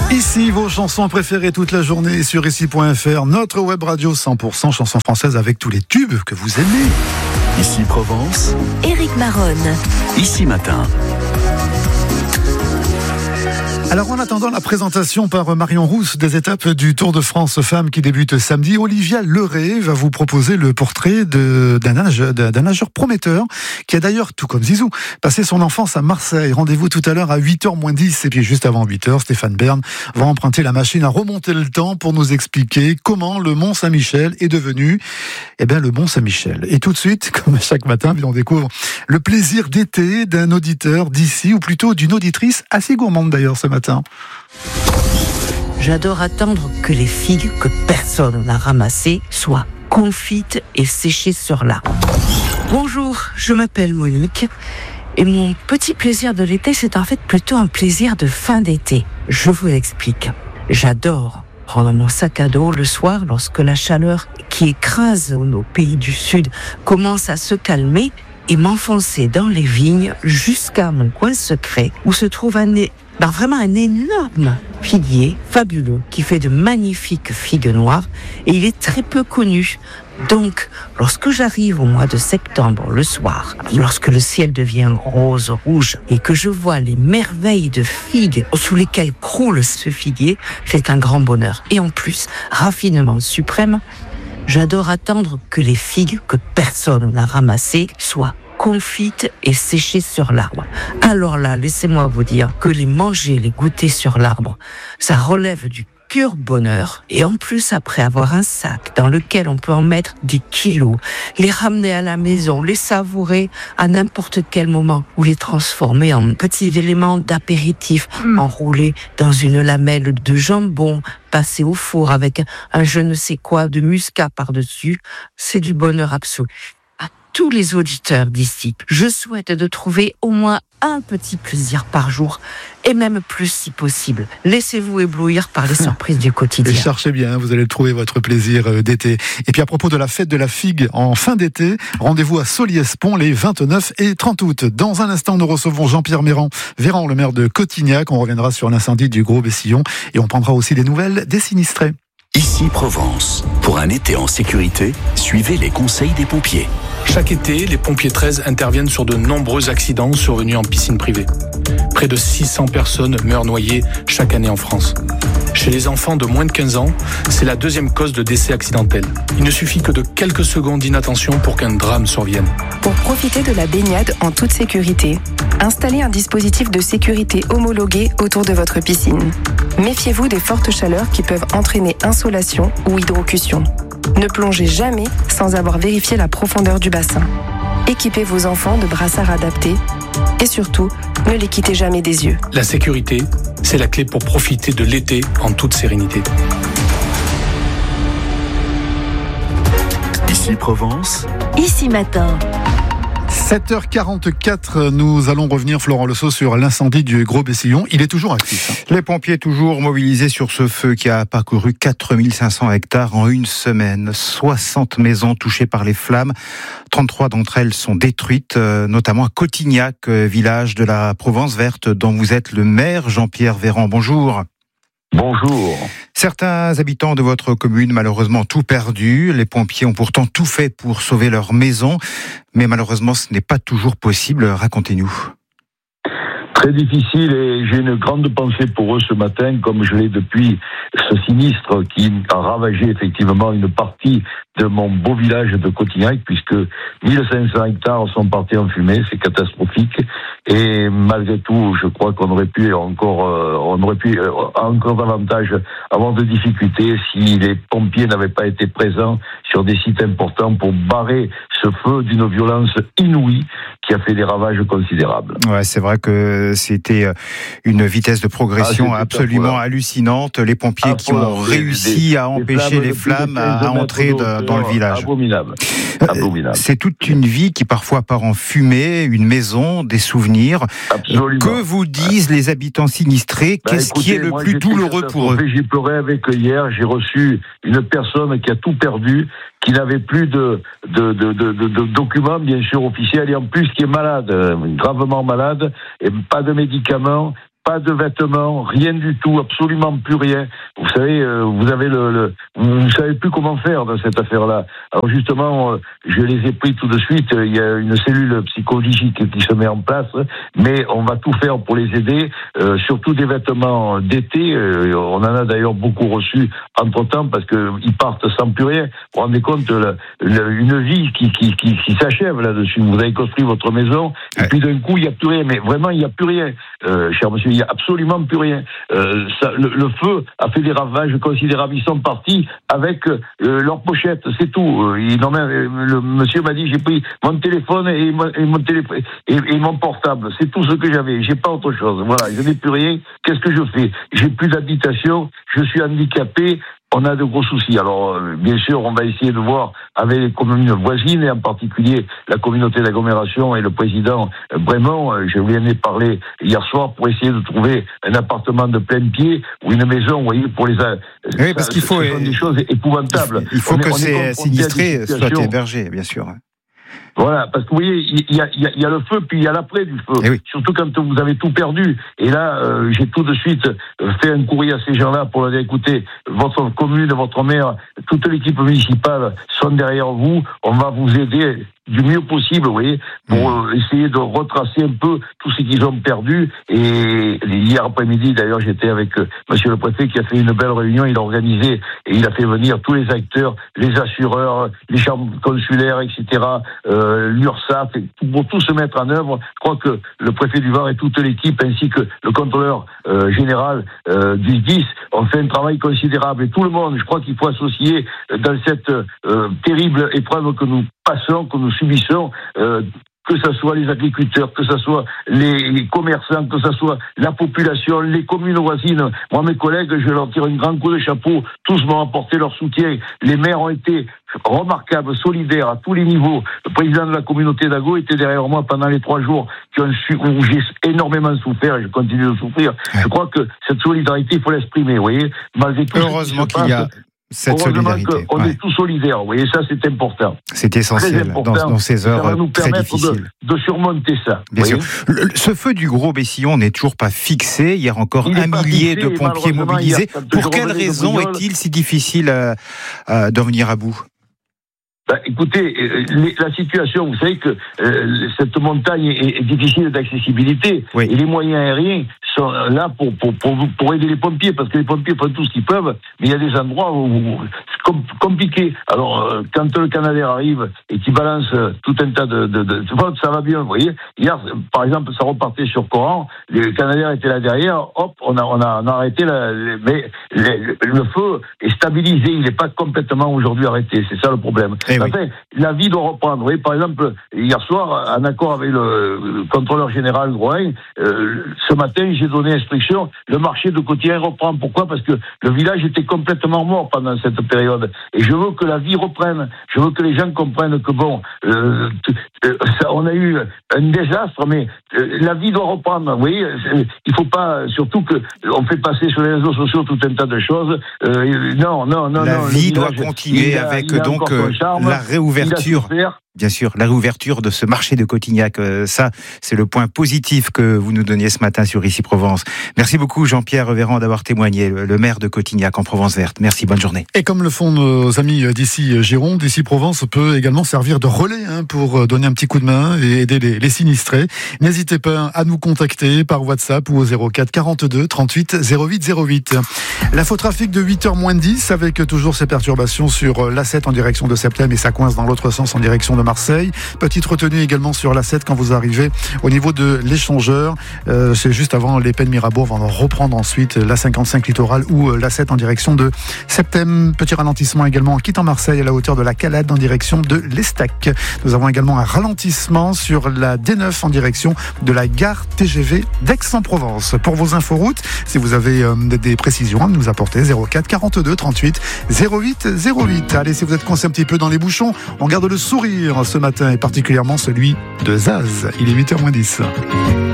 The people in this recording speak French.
Ici, vos chansons préférées toute la journée sur ici.fr, notre web radio 100% chansons françaises avec tous les tubes que vous aimez. Ici Provence, Éric Maronne. Ici Matin. Alors en attendant la présentation par Marion Rousse des étapes du Tour de France Femmes qui débute samedi, Olivia Leray va vous proposer le portrait d'un nageur prometteur qui a d'ailleurs, tout comme Zizou, passé son enfance à Marseille. Rendez-vous tout à l'heure à 8h-10 et puis juste avant 8h, Stéphane Bern va emprunter la machine à remonter le temps pour nous expliquer comment le Mont Saint-Michel est devenu le Mont Saint-Michel. Et tout de suite, comme chaque matin, on découvre le plaisir d'été d'un auditeur d'ici, ou plutôt d'une auditrice assez gourmande d'ailleurs ce matin. J'adore attendre que les figues que personne n'a ramassées soient confites et séchées sur l'arbre. Bonjour, je m'appelle Monique et mon petit plaisir de l'été, c'est en fait plutôt un plaisir de fin d'été. Je vous l'explique. J'adore prendre mon sac à dos le soir lorsque la chaleur qui écrase nos pays du Sud commence à se calmer et m'enfoncer dans les vignes jusqu'à mon coin secret où se trouve vraiment un énorme figuier fabuleux qui fait de magnifiques figues noires et il est très peu connu. Donc, lorsque j'arrive au mois de septembre le soir, lorsque le ciel devient rose, rouge et que je vois les merveilles de figues sous lesquelles croule ce figuier, c'est un grand bonheur. Et en plus, raffinement suprême, j'adore attendre que les figues que personne n'a ramassées soient confites et séchées sur l'arbre. Alors là, laissez-moi vous dire que les manger, les goûter sur l'arbre, ça relève du pur bonheur. Et en plus, après avoir un sac dans lequel on peut en mettre des kilos, les ramener à la maison, les savourer à n'importe quel moment ou les transformer en petits éléments d'apéritif, enroulés dans une lamelle de jambon, passés au four avec un je ne sais quoi de muscat par-dessus, c'est du bonheur absolu. Tous les auditeurs d'ici, je souhaite de trouver au moins un petit plaisir par jour, et même plus si possible. Laissez-vous éblouir par les surprises du quotidien. Et cherchez bien, vous allez trouver votre plaisir d'été. Et puis à propos de la fête de la figue en fin d'été, rendez-vous à Soliès-Pont les 29 et 30 août. Dans un instant, nous recevons Jean-Pierre Véran, le maire de Cotignac. On reviendra sur l'incendie du Gros Bessillon et on prendra aussi des nouvelles des sinistrés. Ici Provence. Pour un été en sécurité, suivez les conseils des pompiers. Chaque été, les pompiers 13 interviennent sur de nombreux accidents survenus en piscine privée. Près de 600 personnes meurent noyées chaque année en France. Chez les enfants de moins de 15 ans, c'est la deuxième cause de décès accidentel. Il ne suffit que de quelques secondes d'inattention pour qu'un drame survienne. Pour profiter de la baignade en toute sécurité, installez un dispositif de sécurité homologué autour de votre piscine. Méfiez-vous des fortes chaleurs qui peuvent entraîner insolation ou hydrocution. Ne plongez jamais sans avoir vérifié la profondeur du bassin. Équipez vos enfants de brassards adaptés et surtout, ne les quittez jamais des yeux. La sécurité, c'est la clé pour profiter de l'été en toute sérénité. Ici Provence, Ici Matin. 7h44, nous allons revenir, Florent Lesso, sur l'incendie du Gros Bessillon. Il est toujours actif. Les pompiers toujours mobilisés sur ce feu qui a parcouru 4500 hectares en une semaine. 60 maisons touchées par les flammes. 33 d'entre elles sont détruites, notamment à Cotignac, village de la Provence verte, dont vous êtes le maire, Jean-Pierre Véran. Bonjour. Bonjour. Certains habitants de votre commune, malheureusement, tout perdu. Les pompiers ont pourtant tout fait pour sauver leur maison. Mais malheureusement, ce n'est pas toujours possible. Racontez-nous. Très difficile et j'ai une grande pensée pour eux ce matin, comme je l'ai depuis ce sinistre qui a ravagé effectivement une partie de mon beau village de Cotignac, puisque 1500 hectares sont partis en fumée, c'est catastrophique. Et malgré tout, je crois qu'on aurait pu encore davantage avoir de difficultés si les pompiers n'avaient pas été présents sur des sites importants pour barrer ce feu d'une violence inouïe qui a fait des ravages considérables. Ouais, c'est vrai que c'était une vitesse de progression absolument hallucinante. Les pompiers qui ont réussi à empêcher les flammes à entrer dans le village. Abominable. C'est toute une vie qui parfois part en fumée, une maison, des souvenirs. Absolument. Que vous disent les habitants sinistrés? Qu'est-ce qui est le plus douloureux pour eux? J'ai pleuré avec eux hier. J'ai reçu une personne qui a tout perdu, qui n'avait plus de documents, bien sûr, officiels, et en plus qui est malade, gravement malade, et pas de médicaments, pas de vêtements, rien du tout, absolument plus rien. Vous savez, vous savez plus comment faire dans cette affaire-là. Alors justement, je les ai pris tout de suite. Il y a une cellule psychologique qui se met en place, mais on va tout faire pour les aider, surtout des vêtements d'été. On en a d'ailleurs beaucoup reçus entre-temps parce que ils partent sans plus rien. Vous vous rendez compte, une vie qui s'achève là-dessus. Vous avez construit votre maison et puis d'un coup il n'y a plus rien. Mais vraiment il n'y a plus rien, cher monsieur. Il n'y a absolument plus rien. Le feu a fait des ravages considérables. Ils sont partis avec leur pochette, c'est tout. Le monsieur m'a dit j'ai pris mon téléphone et mon portable. C'est tout ce que j'avais. J'ai pas autre chose. Voilà, je n'ai plus rien. Qu'est-ce que je fais? J'ai plus d'habitation. Je suis handicapé. On a de gros soucis. Alors, bien sûr, on va essayer de voir avec les communes voisines, et en particulier la communauté d'agglomération et le président Brémond. Je lui en ai parlé hier soir pour essayer de trouver un appartement de plein pied ou une maison, vous voyez, pour les... Oui, parce qu'il faut... Ce sont des choses épouvantables. Il faut que ces sinistrés soient hébergés, bien sûr. Voilà, parce que vous voyez, il y a le feu, puis il y a l'après du feu. Oui. Surtout quand vous avez tout perdu. Et là, j'ai tout de suite fait un courrier à ces gens-là pour leur dire, écoutez, votre commune, votre maire, toute l'équipe municipale sont derrière vous. On va vous aider du mieux possible, vous voyez, pour essayer de retracer un peu tout ce qu'ils ont perdu. Et hier après-midi, d'ailleurs, j'étais avec monsieur le préfet qui a fait une belle réunion. Il a organisé et il a fait venir tous les acteurs, les assureurs, les chambres consulaires, etc., l'URSSAF, pour tout se mettre en œuvre. Je crois que le préfet du Var et toute l'équipe, ainsi que le contrôleur général du SDIS, ont fait un travail considérable. Et tout le monde, je crois qu'il faut associer dans cette terrible épreuve que nous passons, que nous subissons, que ce soit les agriculteurs, que ce soit les commerçants, que ce soit la population, les communes voisines. Moi, mes collègues, je leur tire un grand coup de chapeau. Tous m'ont apporté leur soutien. Les maires ont été remarquables, solidaires à tous les niveaux. Le président de la communauté d'Ago était derrière moi pendant les 3 jours où j'ai énormément souffert et je continue de souffrir. Je crois que cette solidarité, il faut l'exprimer, vous voyez. Malgré tout heureusement qu'il y a cette solidarité. On est tous solidaires, vous voyez, ça c'est important. C'est essentiel dans ces heures ça va nous très difficiles. De surmonter ça. Bien sûr. Ce feu du Gros Bessillon n'est toujours pas fixé. Hier encore, 1 millier de pompiers mobilisés. Pour quelle raison est-il si difficile d'en venir à bout? Écoutez, la situation, vous savez que cette montagne est difficile d'accessibilité, et les moyens aériens sont là pour aider les pompiers, parce que les pompiers font tout ce qu'ils peuvent, mais il y a des endroits où c'est compliqué. Alors, quand le Canadair arrive et qu'il balance tout un tas de ça va bien, vous voyez. Hier, par exemple, ça repartait sur Coran, le Canadair était là derrière, hop, on a arrêté, mais le feu est stabilisé, il n'est pas complètement aujourd'hui arrêté, c'est ça le problème. Enfin, la vie doit reprendre. Vous voyez, par exemple, hier soir, en accord avec le contrôleur général Groin, ce matin, j'ai donné instruction, le marché de Cotillard reprend. Pourquoi? Parce que le village était complètement mort pendant cette période. Et je veux que la vie reprenne. Je veux que les gens comprennent que bon, on a eu un désastre, mais la vie doit reprendre. Vous voyez, il faut pas, surtout que on fait passer sur les réseaux sociaux tout un tas de choses. Non. La vie doit continuer avec donc la réouverture. Bien sûr, la réouverture de ce marché de Cotignac, ça, c'est le point positif que vous nous donniez ce matin sur Ici Provence. Merci beaucoup Jean-Pierre Véran d'avoir témoigné, le maire de Cotignac en Provence Verte. Merci, bonne journée. Et comme le font nos amis d'ici Gironde, d'ici Provence peut également servir de relais pour donner un petit coup de main et aider les sinistrés. N'hésitez pas à nous contacter par WhatsApp ou au 04 42 38 08 08. L'infotrafic de 8h moins 10 avec toujours ces perturbations sur l'A7 en direction de Septem et ça coince dans l'autre sens en direction de Marseille. Petite retenue également sur l'A7 quand vous arrivez au niveau de l'échangeur. C'est juste avant les Pennes Mirabeau. On va reprendre ensuite l'A55 littoral ou l'A7 en direction de Septem. Petit ralentissement également en quittant Marseille à la hauteur de la Calade en direction de l'Estac. Nous avons également un ralentissement sur la D9 en direction de la gare TGV d'Aix-en-Provence. Pour vos inforoutes, si vous avez des précisions à nous apporter, 04 42 38 08 08. Allez, si vous êtes coincé un petit peu dans les bouchons, on garde le sourire ce matin et particulièrement celui de Zaz. Il est 8h moins 10.